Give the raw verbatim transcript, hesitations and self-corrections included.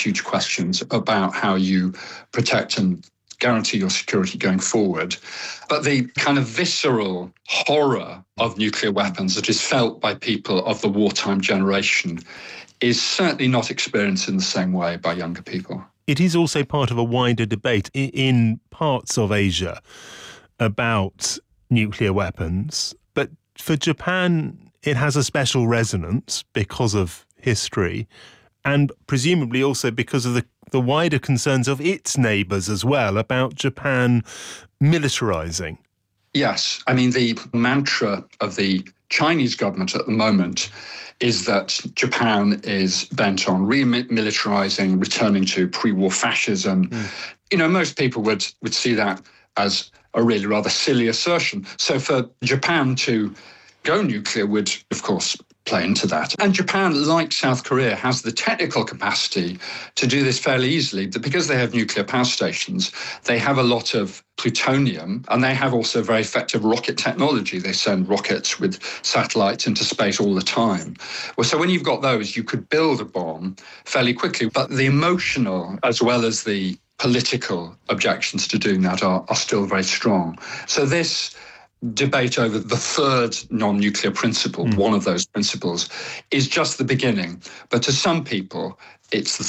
huge questions about how you protect and guarantee your security going forward. But the kind of visceral horror of nuclear weapons that is felt by people of the wartime generation is certainly not experienced in the same way by younger people. It is also part of a wider debate in parts of Asia about nuclear weapons. But for Japan, it has a special resonance because of history and presumably also because of the, the wider concerns of its neighbours as well about Japan militarising. Yes. I mean, the mantra of the Chinese government at the moment is that Japan is bent on remilitarising, returning to pre-war fascism. Mm. You know, most people would, would see that as a really rather silly assertion. So for Japan to go nuclear would, of course, play into that. And Japan, like South Korea, has the technical capacity to do this fairly easily. Because they have nuclear power stations, they have a lot of plutonium, and they have also very effective rocket technology. They send rockets with satellites into space all the time. Well, so when you've got those, you could build a bomb fairly quickly. But the emotional, as well as the political objections to doing that are, are still very strong. So this debate over the third non-nuclear principle, mm. one of those principles, is just the beginning. But to some people, it's the